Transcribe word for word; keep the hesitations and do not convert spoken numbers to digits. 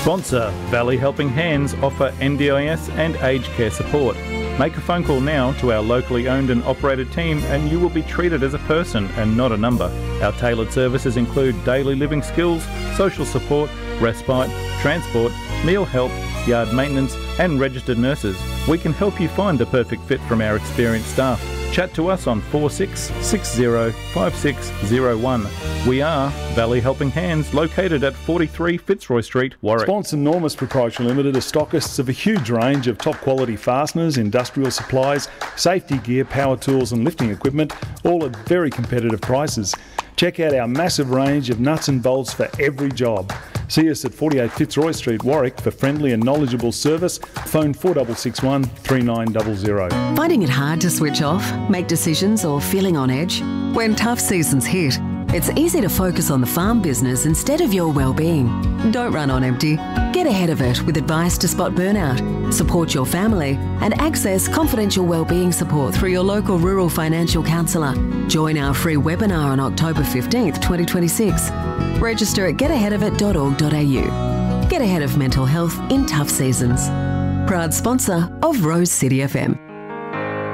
Sponsor Valley Helping Hands offer N D I S and aged care support. Make a phone call now to our locally owned and operated team and you will be treated as a person and not a number. Our tailored services include daily living skills, social support, respite, transport, meal help, yard maintenance and registered nurses. We can help you find the perfect fit from our experienced staff. Chat to us on four six six zero five six zero one. We are Valley Helping Hands, located at forty-three Fitzroy Street, Warwick. Sponsor Normus Proprietary Limited are stockists of a huge range of top quality fasteners, industrial supplies, safety gear, power tools and lifting equipment, all at very competitive prices. Check out our massive range of nuts and bolts for every job. See us at forty-eight Fitzroy Street, Warwick for friendly and knowledgeable service. Phone four six six one, three nine zero zero. Finding it hard to switch off, make decisions or feeling on edge? When tough seasons hit, it's easy to focus on the farm business instead of your well-being. Don't run on empty. Get ahead of it with advice to spot burnout, support your family and access confidential wellbeing support through your local rural financial counsellor. Join our free webinar on October fifteenth, twenty twenty-six. Register at get ahead of it dot org dot a u. Get ahead of mental health in tough seasons. Proud sponsor of Rose City F M.